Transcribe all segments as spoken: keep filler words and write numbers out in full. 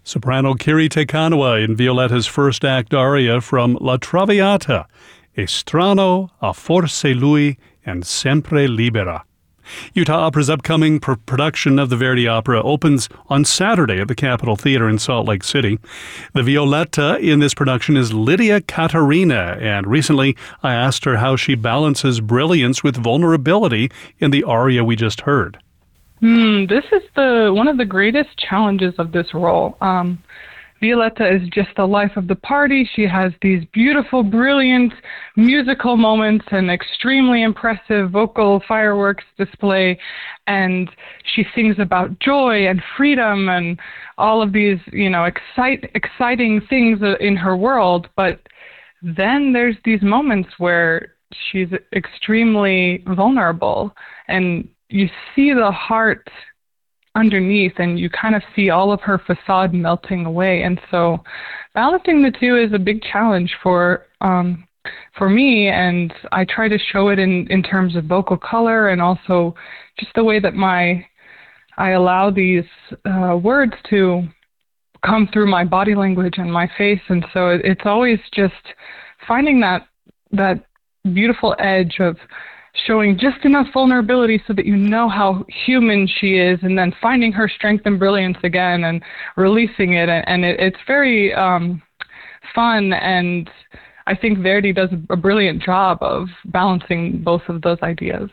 Soprano Kiri Te Kanawa in Violetta's first act aria from La Traviata, E strano a forse lui and sempre libera. Utah Opera's upcoming pr- production of the Verdi opera opens on Saturday at the Capitol Theater in Salt Lake City. The Violetta in this production is Lydia Katarina, and recently I asked her how she balances brilliance with vulnerability in the aria we just heard. Hmm, this is the one of the greatest challenges of this role. Um, Violetta is just the life of the party. She has these beautiful, brilliant musical moments and extremely impressive vocal fireworks display. And she sings about joy and freedom and all of these, you know, excite, exciting things in her world. But then there's these moments where she's extremely vulnerable, and you see the heart underneath, and you kind of see all of her facade melting away. And so balancing the two is a big challenge for um, for me, and I try to show it in, in terms of vocal color and also just the way that my I allow these uh, words to come through my body language and my face. And so it, it's always just finding that that beautiful edge of showing just enough vulnerability so that you know how human she is, and then finding her strength and brilliance again and releasing it. And it, it's very um, fun, and I think Verdi does a brilliant job of balancing both of those ideas.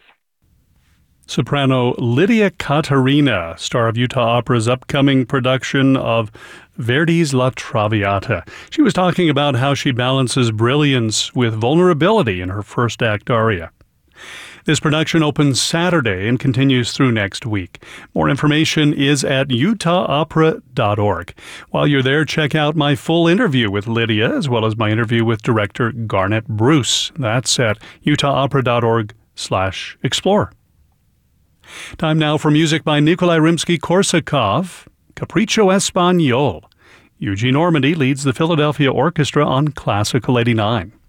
Soprano Lydia Katarina, star of Utah Opera's upcoming production of Verdi's La Traviata. She was talking about how she balances brilliance with vulnerability in her first act aria. This production opens Saturday and continues through next week. More information is at utah opera dot org. While you're there, check out my full interview with Lydia, as well as my interview with director Garnet Bruce. That's at utah opera dot org slash explore. Time now for music by Nikolai Rimsky-Korsakov, Capriccio Espagnol. Eugene Ormandy leads the Philadelphia Orchestra on Classical eighty-nine.